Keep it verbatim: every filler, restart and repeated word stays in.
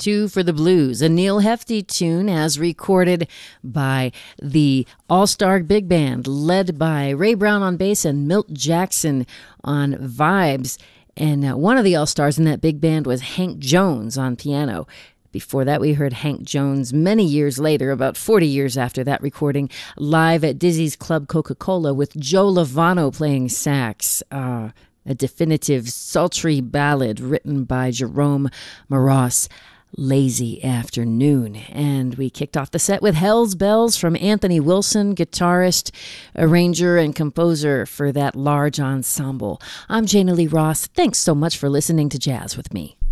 Two for the Blues, a Neil Hefti tune as recorded by the All-Star Big Band led by Ray Brown on bass and Milt Jackson on vibes. And uh, one of the All-Stars in that big band was Hank Jones on piano. Before that, we heard Hank Jones many years later, about forty years after that recording, live at Dizzy's Club Coca-Cola with Joe Lovano playing sax. Uh, a definitive sultry ballad written by Jerome Moross, Lazy Afternoon. And we kicked off the set with Hell's Bells from Anthony Wilson, guitarist, arranger, and composer for that large ensemble. I'm Jana Lee Ross. Thanks so much for listening to Jazz with me.